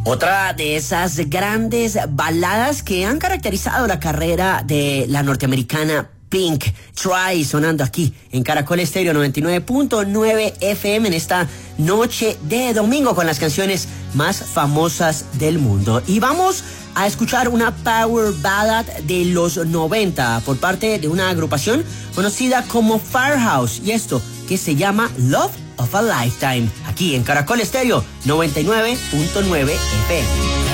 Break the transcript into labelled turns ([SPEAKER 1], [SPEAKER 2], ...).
[SPEAKER 1] Otra de esas grandes baladas que han caracterizado la carrera de la norteamericana Pink, Try, sonando aquí en Caracol Estéreo 99.9 FM en esta noche de domingo con las canciones más famosas del mundo. Y vamos a escuchar una power ballad de los 90 por parte de una agrupación conocida como Firehouse, y esto que se llama Love of a Lifetime, aquí en Caracol Estéreo 99.9 FM.